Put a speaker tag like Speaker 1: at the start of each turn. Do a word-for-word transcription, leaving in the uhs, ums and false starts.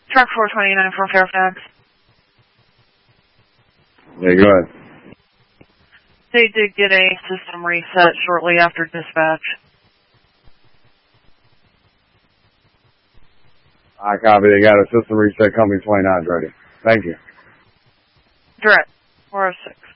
Speaker 1: Truck four twenty-nine from Fairfax.
Speaker 2: Yeah, go ahead.
Speaker 1: They did get a system reset shortly after dispatch.
Speaker 2: I copy. They got a system reset coming twenty-nine ready. Thank you.
Speaker 1: Direct four oh six.